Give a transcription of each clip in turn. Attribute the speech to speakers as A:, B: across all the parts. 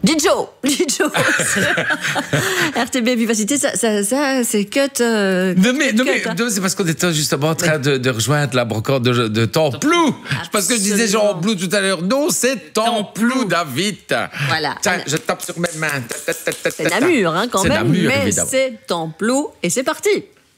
A: Dijo. RTB Vivacité, ça c'est cut.
B: Non, c'est parce qu'on était justement en train de rejoindre la brocante de Templou. Parce que je disais Jean Blou tout à l'heure. Non, c'est Templou, David.
A: Voilà.
B: Tiens, je tape sur mes mains.
A: C'est Namur, quand
B: c'est
A: même.
B: Namur,
A: mais
B: évidemment.
A: c'est Templou et c'est parti.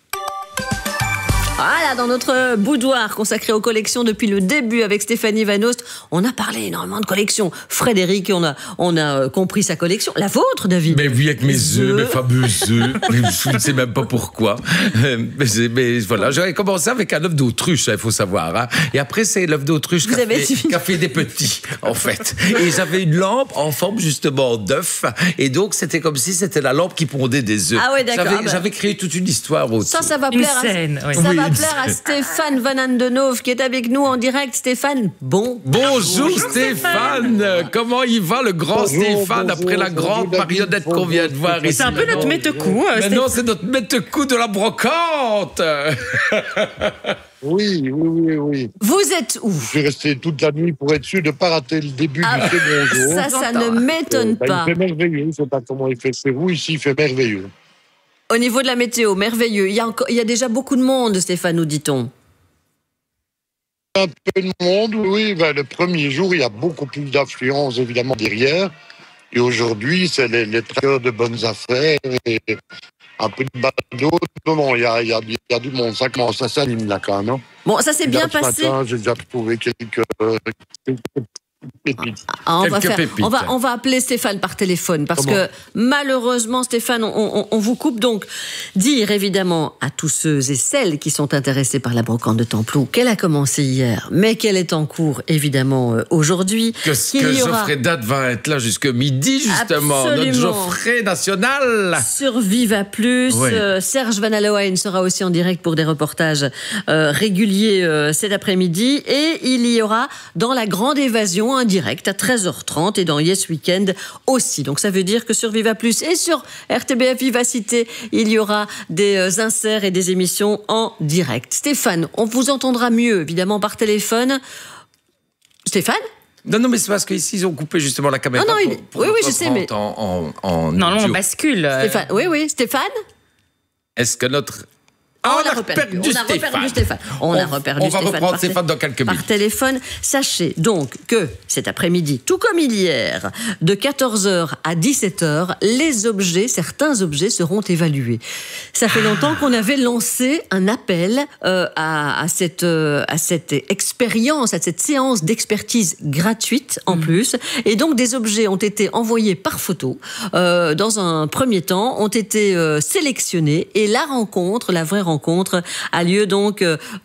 A: Voilà, dans notre boudoir consacré aux collections depuis le début avec Stéphanie Van Oost, on a parlé énormément de collections. Frédéric, on a compris sa collection. La vôtre, David?
B: Mais oui, avec mes œufs, mes fameux œufs. Je ne sais même pas pourquoi. Mais voilà, j'avais commencé avec un œuf d'autruche, il faut savoir. Hein. Et après, c'est l'œuf d'autruche qui a fait des petits, en fait. Et j'avais une lampe en forme justement d'œuf. Et donc, c'était comme si c'était la lampe qui pondait des œufs.
A: Ah ouais, d'accord.
B: J'avais créé toute une histoire autour.
A: Ça va plaire à plaire à Stéphane Van Andenhoven qui est avec nous en direct. Stéphane,
B: Bonjour Stéphane. Comment il va le grand Stéphane après la grande marionnette qu'on vient de voir ici?
C: C'est un peu notre mette-coup.
B: Mais non, c'est notre mette-coup de la brocante.
D: Oui.
A: Vous êtes où?
D: Je suis resté toute la nuit pour être sûr de ne pas rater le début du second jour.
A: Ça ne m'étonne pas.
D: Il fait merveilleux, je ne sais pas comment il fait chez vous, ici il fait merveilleux.
A: Au niveau de la météo, merveilleux. Il y a déjà beaucoup de monde, Stéphane, nous dit-on.
D: Un peu de monde, oui. Le premier jour, il y a beaucoup plus d'affluence, évidemment, derrière. Et aujourd'hui, c'est les traiteurs de bonnes affaires et un peu de bateau. Non, il y a du monde. Ça s'anime là, quand même. Hein.
A: Bon, ça s'est bien passé.
D: Ce matin, j'ai déjà trouvé quelques pépites.
A: On va appeler Stéphane par téléphone parce que malheureusement, Stéphane, on vous coupe. Donc, dire évidemment à tous ceux et celles qui sont intéressés par la brocante de Templou qu'elle a commencé hier, mais qu'elle est en cours évidemment aujourd'hui.
B: Que Geoffrey Date va être là jusque midi, justement.
A: Absolument.
B: Notre Geoffrey national.
A: Sur Viva Plus.
B: Oui.
A: Serge Van Aloen sera aussi en direct pour des reportages réguliers cet après-midi. Et il y aura dans la grande évasion un direct à 13h30 et dans Yes Weekend aussi. Donc ça veut dire que sur Viva Plus et sur RTBF Vivacité, il y aura des inserts et des émissions en direct. Stéphane, on vous entendra mieux évidemment par téléphone. Stéphane ?
B: Non, mais c'est parce qu'ici, ils ont coupé justement la caméra.
A: Oui, je sais, mais...
B: Non,
C: on bascule.
A: Stéphane, oui, Stéphane ?
B: Est-ce que notre...
A: On a reperdu Stéphane. On va
B: reprendre Stéphane dans quelques minutes.
A: Par téléphone. Sachez donc que cet après-midi, tout comme hier, de 14h à 17h, certains objets seront évalués. Ça fait longtemps qu'on avait lancé un appel à cette expérience, à cette séance d'expertise gratuite en plus. Et donc des objets ont été envoyés par photo. Dans un premier temps, ont été sélectionnés et la vraie rencontre a lieu donc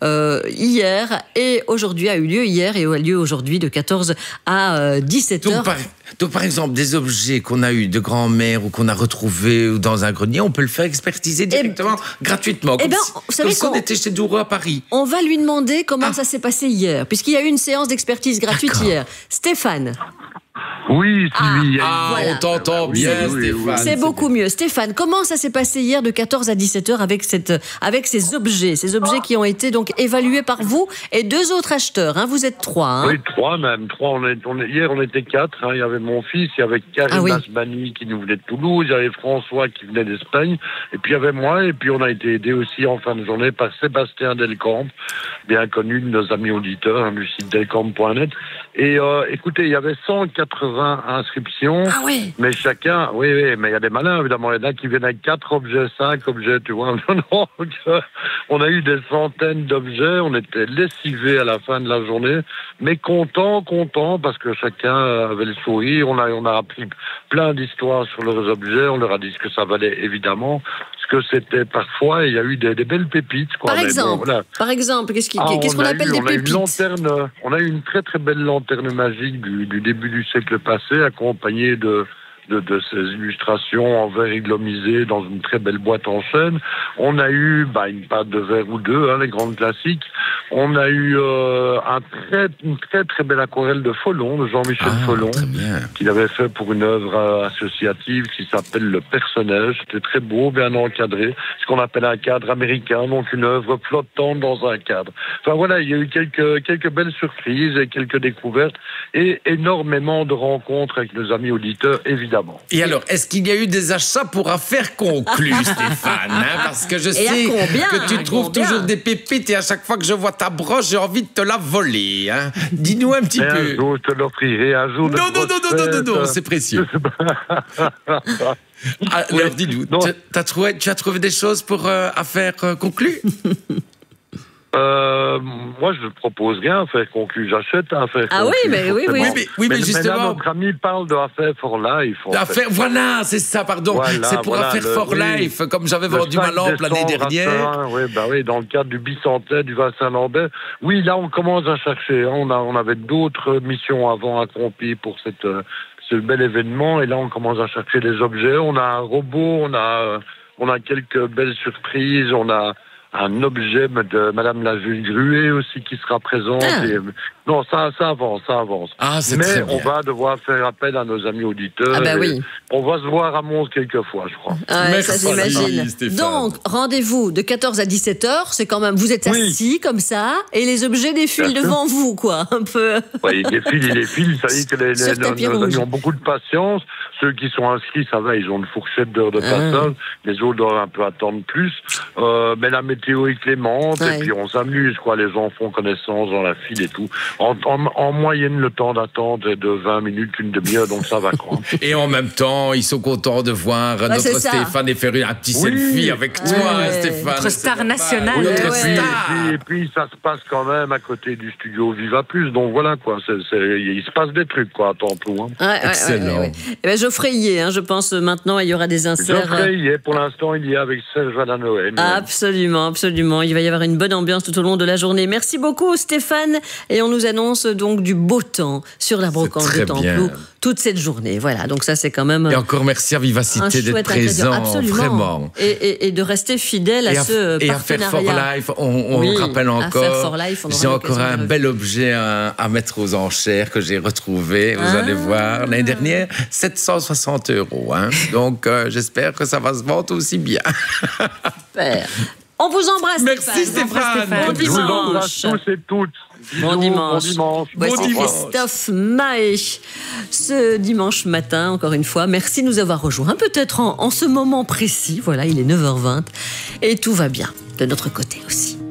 A: hier et aujourd'hui, a eu lieu hier et a lieu aujourd'hui de 14 à 17h.
B: Donc, par exemple, des objets qu'on a eu de grand-mère ou qu'on a retrouvés dans un grenier, on peut le faire expertiser directement, gratuitement. Comme si on était chez Douro à Paris.
A: On va lui demander comment ça s'est passé hier, puisqu'il y a eu une séance d'expertise gratuite hier. Stéphane.
D: Oui, Sylvie.
B: On t'entend bien, Stéphane.
A: C'est beaucoup mieux. Stéphane, comment ça s'est passé hier de 14 à 17h avec ces objets qui ont été donc évalués par vous et 2 autres acheteurs, hein, vous êtes 3. Hein.
D: Oui, 3 même. Hier, on était 4. Hein. Il y avait mon fils, il y avait Karim Asmani qui nous venait de Toulouse, il y avait François qui venait d'Espagne, et puis il y avait moi, et puis on a été aidé aussi en fin de journée par Sébastien Delcamp, bien connu de nos amis auditeurs, du site delcamp.net. Et écoutez, il y avait 180 inscriptions, mais chacun, mais il y a des malins, évidemment, il y en a qui viennent avec 4 objets, 5 objets, tu vois. Donc, on a eu des centaines d'objets, on était lessivés à la fin de la journée, mais contents, parce que chacun avait le sourire, on a appris plein d'histoires sur leurs objets, on leur a dit ce que ça valait, évidemment, ce que c'était parfois, il y a eu des belles pépites, quoi.
A: Par exemple, qu'est-ce qu'on appelle des pépites?
D: On a eu une très très belle lanterne magique du début du siècle passé, accompagnée de ces illustrations en verre iglomisé dans une très belle boîte en chêne. On a eu une pâte de verre ou deux, les grandes classiques. On a eu une très très belle aquarelle de Follon, de Jean-Michel Follon, qu'il avait fait pour une œuvre associative qui s'appelle Le Personnage. C'était très beau, bien encadré, ce qu'on appelle un cadre américain, donc une œuvre flottante dans un cadre. Enfin voilà, il y a eu quelques belles surprises et quelques découvertes et énormément de rencontres avec nos amis auditeurs, évidemment.
B: Et alors, est-ce qu'il y a eu des achats pour affaires conclues, Stéphane, hein? Parce que je sais que tu trouves toujours des pépites et à chaque fois que je vois ta broche, j'ai envie de te la voler. Hein? Dis-nous un petit peu.
D: Un jour, je te l'offrirai. Un jour,
B: non, c'est précieux. Alors, dis-nous, tu as trouvé des choses pour affaires conclues?
D: Moi, je ne propose rien à faire conclu. J'achète à faire conclu.
A: Ah oui,
B: mais justement.
D: Mais là, notre ami parle de Affaire for Life.
B: Voilà, c'est ça, pardon. Voilà, c'est pour Affaire for Life, comme j'avais vendu ma lampe l'année dernière.
D: Oui, dans le cadre du bicentenaire du Vincent-Lambert. Oui, là, on commence à chercher. On avait d'autres missions avant accomplies pour ce bel événement. Et là, on commence à chercher des objets. On a un robot, on a quelques belles surprises, on a un objet de Madame la Juge Gruet aussi qui sera présente. Non, ça avance. Mais on va devoir faire appel à nos amis auditeurs. On va se voir à Mons quelques fois, je crois.
A: Ça j'imagine. Donc, rendez-vous de 14 à 17h, c'est quand même, vous êtes assis comme ça, et les objets défilent devant vous, quoi, un peu.
D: Oui, ils défilent, ça dit que nos amis ont beaucoup de patience. Ceux qui sont inscrits, ça va, ils ont une fourchette d'heures de passage. Les autres doivent un peu attendre plus. Mais la météo est clémente, et puis on s'amuse, quoi. Les gens font connaissance dans la file et tout. En moyenne, le temps d'attente est de 20 minutes, une demi-heure, donc ça va, quoi.
B: Et en même temps, ils sont contents de voir notre Stéphane et faire un petit selfie avec toi, Stéphane.
C: Notre star nationale.
D: Et puis, ça se passe quand même à côté du studio Viva Plus, donc voilà, quoi. Il se passe des trucs, quoi, à temps plein.
B: Excellent.
A: Geoffrey y est, je pense, maintenant, il y aura des inserts.
D: Geoffrey y est, pour l'instant, il y est avec Serge Valanoë.
A: Absolument. Il va y avoir une bonne ambiance tout au long de la journée. Merci beaucoup, Stéphane. Et on nous annonce donc du beau temps sur la brocante de Temploux toute cette journée. Voilà, donc ça c'est quand même.
B: Et encore merci à Vivacité d'être présent.
A: Absolument.
B: Vraiment.
A: Et de rester fidèle à ce partenariat.
B: Et Affaire for Life, on rappelle encore. J'ai encore un bel objet à mettre aux enchères que j'ai retrouvé. Vous allez voir. L'année dernière, 760 €. Hein. Donc j'espère que ça va se vendre aussi bien.
A: Super. On vous embrasse,
B: Merci Stéphane.
A: Bon dimanche.
D: Je vous embrasse tous et toutes.
A: Bon dimanche. Voici
B: bon
A: Christophe Maé ce dimanche matin, encore une fois. Merci de nous avoir rejoints. Peut-être en ce moment précis. Voilà, il est 9h20 et tout va bien de notre côté aussi.